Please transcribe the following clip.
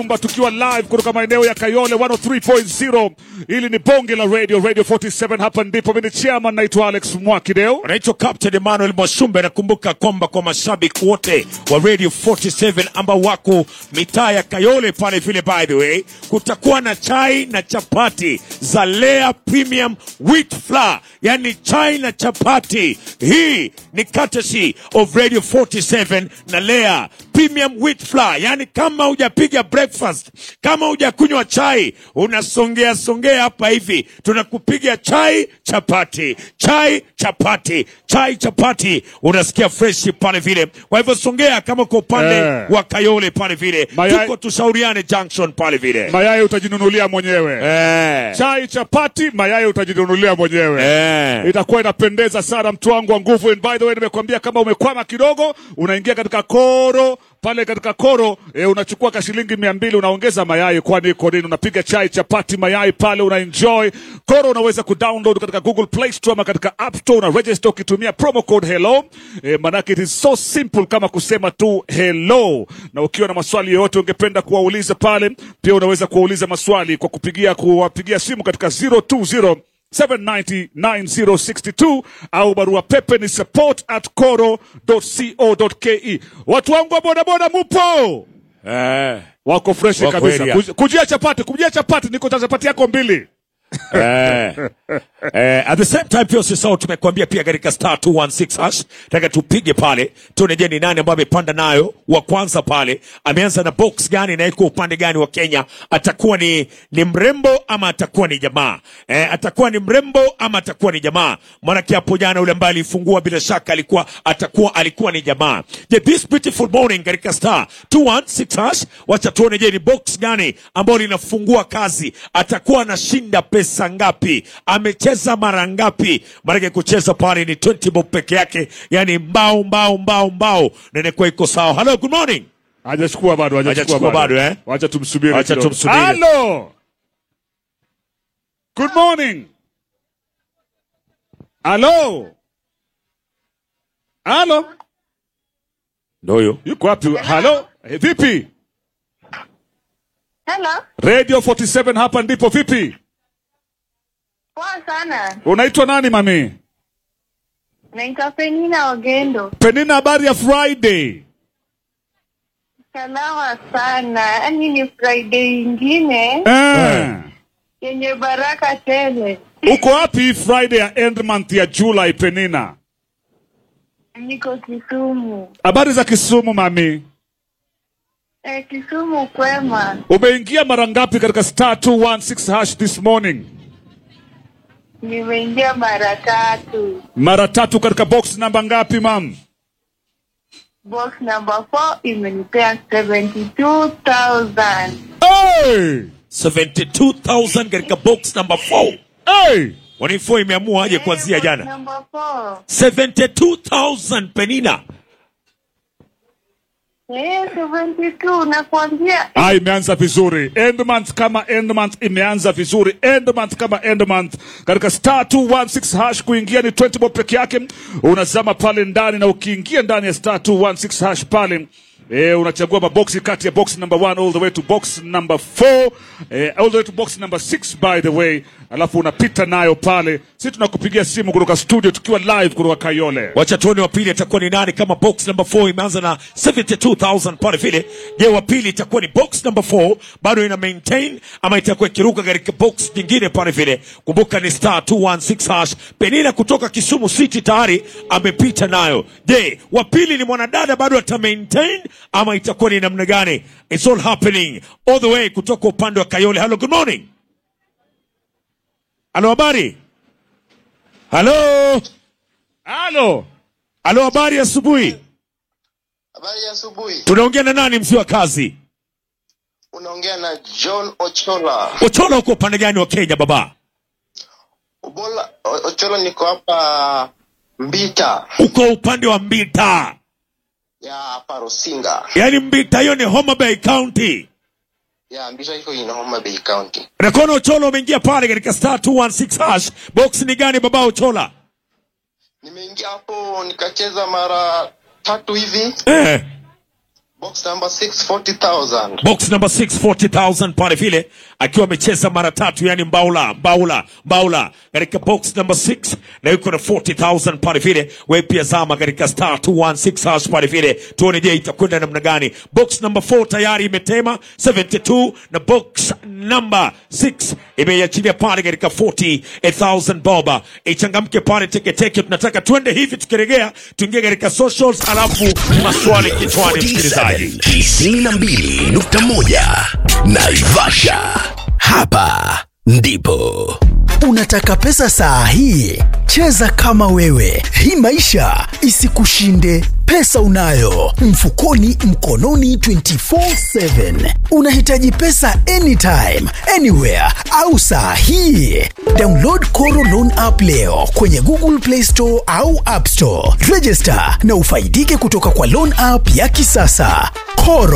Tukiwa live kutoka maeneo ya Kayole 103.0. Ili ni bonge la radio 47. Hapa ndipo mimi chairman naitwa Alex Mwakideo. Naitwa Captain Emmanuel Mwashumbe. Nakumbuka kwamba kwa mashabiki wote wa Radio 47 ambao wako mitaa ya Kayole pale vile, by the way, kutakuwa na chai na chapati za Lea Premium Wheat Flour. Yani chai na chapati. Hii ni courtesy of Radio 47 na Lea Premium Wheat Flour. Yani kama hujapiga breakfast, kama hujakunywa chai, unasongea hapa hivi, tunakupiga chai chapati, chai chapati, chai chapati, unasikia fresh pale vile. Kwa hivyo songea kama kwa upande wa Kayole pale vile, tuko Tushauriane Junction pale vile. Mayai utajinunulia mwenyewe. Chai chapati, mayai utajinunulia mwenyewe. Itakuwa inapendeza sana mtu wangu wa nguvu. And by the way, nimekwambia kama umekwama kidogo, unaingia katika Koro. Pale katika Koro unachukua kashilingi 200, unaongeza mayai. Kwani iko nini? Unapiga chai chapati mayai pale, una enjoy. Koro unaweza kudownload katika Google Play Store ama katika App Store, una register ukitumia promo code hello. Manake it is so simple kama kusema tu hello. Na ukiwa na maswali yoyote ungependa kuwauliza pale, pia unaweza kuwauliza maswali kwa kuwapigia simu katika 020-790-9062 au barua pepe ni support@koro.co.ke. Watu wangu wa bodaboda mupo? Wako fresh kabisa. Kujia chapati, niko chapati yako 2. At the same time pia sasa tumekuambia pia katika star 216 hash nataka tupige pale tuone ni nani ambaye amepanda nayo wa kwanza pale, ameanza na box gani na iko upande gani wa Kenya. Atakuwa ni mrembo ama atakuwa ni jamaa? Atakuwa ni mrembo ama atakuwa ni jamaa? Maana hapo jana yule ambaye alifungua bila shaka alikuwa ni jamaa. This beautiful morning katika star 216 hash, wacha tuone ni box gani ambayo linafungua kazi. Atakuwa anashinda pesa ngapi? Amecheza mara ngapi? Maana kucheza pale ni 20 bob peke yake, yani mbao. Nene kwa iko sawa. Hello, good morning. Hajachukua bado. Wacha tumsubiri. Hello. Good morning. Hello. Ndio. Yuko wapi? Hello. Vipi? Hello. Radio 47 hapa ndipo. Vipi? Poa sana. Unaitwa nani mami? Naitwa Penina Ogendo. Penina, habari ya Friday? Salama sana. Yaani ni Friday ingine yenye baraka tele. Uko wapi Friday ya end month ya July Penina? Niko Kisumu. Habari za Kisumu mami? Kisumu kwema. Umeingia mara ngapi katika star 216 hash this morning? Nimeingia mara 3. Mara 3 katika box namba ngapi mam? Box number 4 imenipea 72,000. Hey! 72,000 katika box number 4. Hey! Wanifo imeamua aje kuanzia jana. Number 4. 72,000 Penina. 72 nakwambia. Imeanza vizuri. End month kama end month imeanza vizuri. End month kama end month. Katika star 216 hash kuingia ni 20 bob peke yake. Unazama pale ndani na ukiingia ndani ya star 216 hash pale unachagua maboksi kati ya box number 1 all the way to box number 4, all the way to box number 6 by the way. Alafu unapita nayo pale. Sisi tunakupigia simu kutoka studio tukiwa live kutoka Kayole. Wacha tuone wa pili atakuwa ni nani kama box number 4 imeanza na 72,000 pale vile. Je, wa pili itakuwa ni box number 4 bado ina maintain ama itakuwa ikiruka katika box nyingine pale vile? Kumbuka ni star 216 hash. Penina kutoka Kisumu City tayari amepita nayo. Je, wa pili ni mwanadada bado ata maintain ama itakuwa ni namna gani? It's all happening all the way kutoka upande wa Kayole. Hello, good morning. Hello, habari? Hello, habari ya asubuhi. Habari ya asubuhi. Tunaongea na nani mzee wa kazi? Unaongea na John Ochola. Ochola uko upande gani wa Kenya baba? Ochola niko hapa Mbita. Uko upande wa Mbita? Ya hapa Rusinga. Yaani Mbita hiyo ni Homa Bay County. Ya Mbita iko in Homa Bay County. Rekono Ochola umeingia pale katika star 216 hash. Box ni gani baba Ochola? Nimeingia hapo nikacheza mara 3 hivi. Box number 640,000. Box number 640,000 pale vile akiwa amecheza mara 3, yani Mbaula katika box number 6 na yuko na 40,000 pale vile. Wewe pia zama katika star 216 hash pale vile, tuone je itakwenda namna gani. Box number 4 tayari imetema 72 na box number 6 imeachilia pale katika 40,000 boba. Ichangamke pale teke. Tunataka tuende hivi, tukiregea tuingie katika socials, alafu maswali kichwani msikilizaji. 92.1 Naivasha. Hapa ndipo unataka pesa saa hii. Cheza kama wewe, hii maisha isikushinde. Pesa unayo mfukoni, mkononi 24/7. Unahitaji pesa anytime, anywhere au saa hii. Download Koro Loan app leo kwenye Google Play Store au App Store. Register na ufaidike kutoka kwa loan app ya kisasa. Koro.